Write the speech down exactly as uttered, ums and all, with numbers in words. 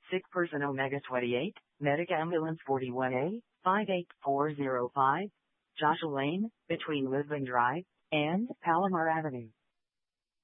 sick person Omega twenty-eight, Medic Ambulance forty-one A, five eight four zero five, Joshua Lane, between Lisbon Drive and Palomar Avenue.